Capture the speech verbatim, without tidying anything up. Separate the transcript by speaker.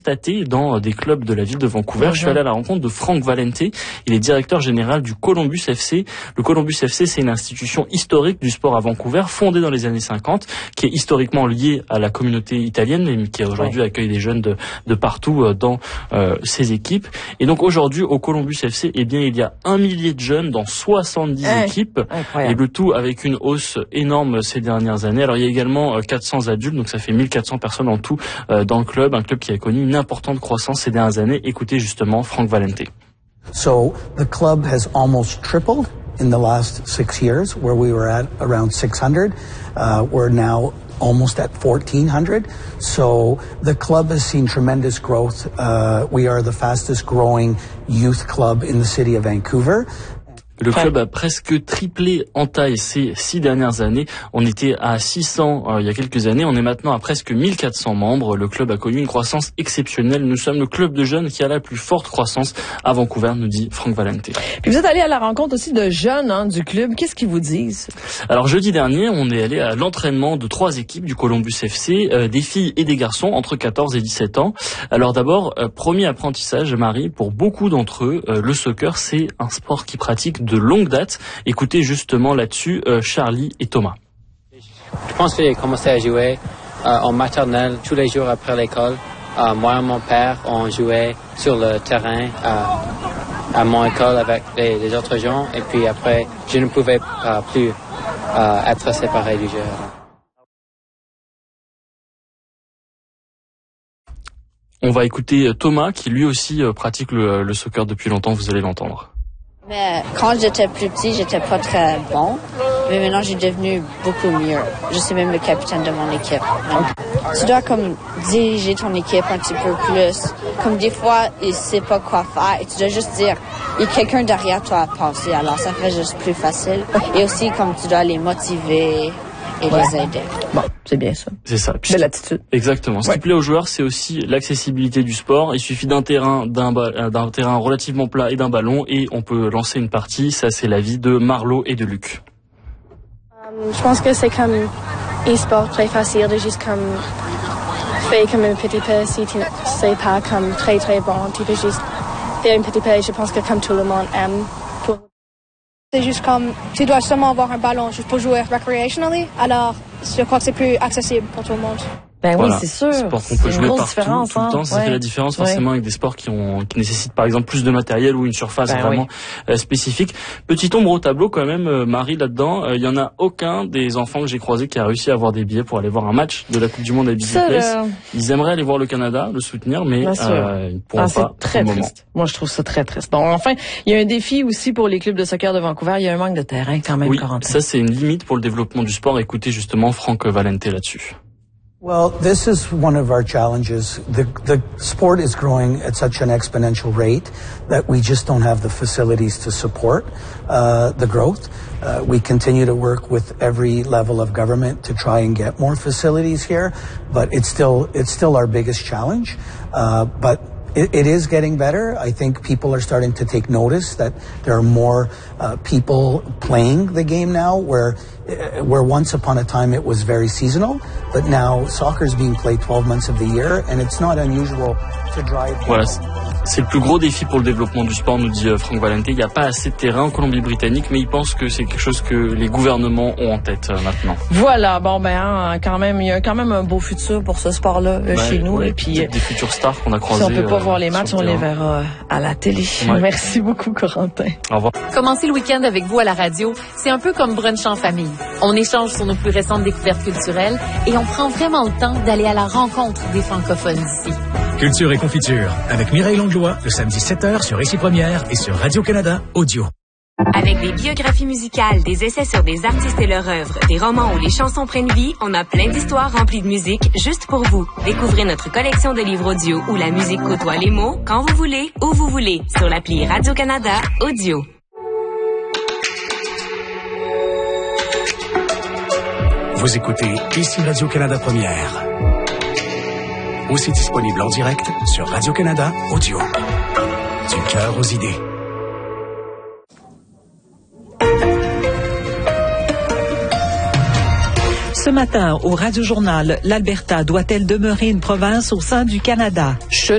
Speaker 1: Constaté dans des clubs de la ville de Vancouver. Mmh. Je suis allé à la rencontre de Frank Valente. Il est directeur général du Columbus F C. Le Columbus F C, c'est une institution historique du sport à Vancouver, fondée dans les années cinquante, qui est historiquement liée à la communauté italienne, mais qui aujourd'hui ouais. accueille des jeunes de, de partout dans euh, ses équipes. Et donc aujourd'hui, au Columbus F C, eh bien, il y a un millier de jeunes dans soixante-dix hey, équipes. Incroyable. Et le tout avec une hausse énorme ces dernières années. Alors il y a également quatre cents adultes, donc ça fait mille quatre cents personnes en tout euh, dans le club, un club qui a connu une importante croissance ces dernières années. Écoutez justement Frank Valente.
Speaker 2: So the club has almost tripled in the last six years, where we were at around six hundred. Uh, we're now almost at fourteen hundred. So the club has seen tremendous growth. Uh, we are the fastest growing youth club in the city of Vancouver.
Speaker 1: Le club a presque triplé en taille ces six dernières années. On était à six cents euh, il y a quelques années. On est maintenant à presque mille quatre cents membres. Le club a connu une croissance exceptionnelle. Nous sommes le club de jeunes qui a la plus forte croissance à Vancouver, nous dit Frank Valente.
Speaker 3: Puis vous êtes allé à la rencontre aussi de jeunes hein, du club. Qu'est-ce qu'ils vous disent?
Speaker 1: Alors jeudi dernier, on est allé à l'entraînement de trois équipes du Columbus F C, euh, des filles et des garçons entre quatorze et dix-sept ans. Alors d'abord, euh, premier apprentissage, Marie, pour beaucoup d'entre eux, euh, le soccer, c'est un sport qui pratique de longue date. Écoutez justement là-dessus euh, Charlie et Thomas.
Speaker 4: Je pense que j'ai commencé à jouer euh, en maternelle tous les jours après l'école. Euh, moi et mon père, on jouait sur le terrain euh, à mon école avec les, les autres gens. Et puis après, je ne pouvais euh, plus euh, être séparé du jeu.
Speaker 1: On va écouter Thomas qui lui aussi euh, pratique le, le soccer depuis longtemps, vous allez l'entendre.
Speaker 5: Mais quand j'étais plus petit, j'étais pas très bon. Mais maintenant, j'ai devenu beaucoup mieux. Je suis même le capitaine de mon équipe. Donc, tu dois comme diriger ton équipe un petit peu plus. Comme des fois, il sait pas quoi faire. Et tu dois juste dire, il y a quelqu'un derrière toi à passer. Alors, ça fait juste plus facile. Et aussi, comme tu dois les motiver et ouais. les aider.
Speaker 3: Bon, c'est bien ça.
Speaker 1: C'est ça.
Speaker 3: Puis, belle attitude.
Speaker 1: Exactement. Ce ouais. qui plaît aux joueurs, c'est aussi l'accessibilité du sport. Il suffit d'un terrain, d'un, ba- d'un terrain relativement plat et d'un ballon et on peut lancer une partie. Ça, c'est l'avis de Marlo et de Luc.
Speaker 6: Um, je pense que c'est comme un sport très facile de juste comme faire comme un petit peu si tu sais pas comme très très bon. Tu peux juste faire un petit peu. Je pense que comme tout le monde aime. Pour...
Speaker 7: C'est juste comme, tu dois seulement avoir un ballon juste pour jouer recreationally, alors je crois que c'est plus accessible pour tout le monde.
Speaker 3: Ben
Speaker 1: voilà.
Speaker 3: Oui, c'est sûr.
Speaker 1: Sport qu'on peut
Speaker 3: c'est
Speaker 1: jouer partout, tout
Speaker 3: hein.
Speaker 1: le temps. Ça ouais. fait la différence forcément ouais. avec des sports qui ont, qui nécessitent par exemple plus de matériel ou une surface ben vraiment oui. euh, spécifique. Petite ombre au tableau quand même, euh, Marie, là-dedans. Il euh, y en a aucun des enfants que j'ai croisés qui a réussi à avoir des billets pour aller voir un match de la Coupe du Monde à Busy Place. Euh... Ils aimeraient aller voir le Canada, le soutenir, mais euh, ils ne pourront ah, pas.
Speaker 3: C'est très
Speaker 1: triste.
Speaker 3: Moment. Moi, je trouve ça très triste. Bon, enfin, il y a un défi aussi pour les clubs de soccer de Vancouver. Il y a un manque de terrain quand même.
Speaker 1: Oui,
Speaker 3: Corentin.
Speaker 1: Ça c'est une limite pour le développement du sport. Écoutez justement Frank Valente là-dessus.
Speaker 2: Well, this is one of our challenges. The, the sport is growing at such an exponential rate that we just don't have the facilities to support uh, the growth. Uh, we continue to work with every level of government to try and get more facilities here, but it's still it's still our biggest challenge. Uh, but It, it is getting better. I think people are starting to take notice that there are more uh, people playing the game now, where where once upon a time it was very seasonal, but now soccer is being played twelve months of the year, and it's not unusual to drive.
Speaker 1: Voilà. C'est le plus gros défi pour le développement du sport, nous dit Frank Valente. Il n'y a pas assez de terrain en Colombie-Britannique, mais il pense que c'est quelque chose que les gouvernements ont en tête euh, maintenant.
Speaker 3: Voilà, bon ben hein, quand même, il y a quand même un beau futur pour ce sport-là euh,
Speaker 1: ouais,
Speaker 3: chez nous.
Speaker 1: Ouais,
Speaker 3: et puis
Speaker 1: des futurs stars qu'on a croisés.
Speaker 3: Si on peut pas
Speaker 1: euh,
Speaker 3: voir les matchs, on les verra à la télé. Ouais. Merci beaucoup, Corentin.
Speaker 1: Au revoir.
Speaker 8: Commencer le week-end avec vous à la radio, c'est un peu comme brunch en famille. On échange sur nos plus récentes découvertes culturelles et on prend vraiment le temps d'aller à la rencontre des francophones d'ici.
Speaker 9: Culture et confiture avec Mireille Langlois le samedi sept heures sur Ici Première et sur Radio-Canada Audio.
Speaker 10: Avec des biographies musicales, des essais sur des artistes et leur œuvre, des romans où les chansons prennent vie, on a plein d'histoires remplies de musique juste pour vous. Découvrez notre collection de livres audio où la musique côtoie les mots quand vous voulez, où vous voulez, sur l'appli Radio-Canada Audio.
Speaker 9: Vous écoutez Ici Radio-Canada Première. Aussi disponible en direct sur Radio-Canada Audio. Du cœur aux idées.
Speaker 11: Ce matin, au Radio-Journal, l'Alberta doit-elle demeurer une province au sein du Canada?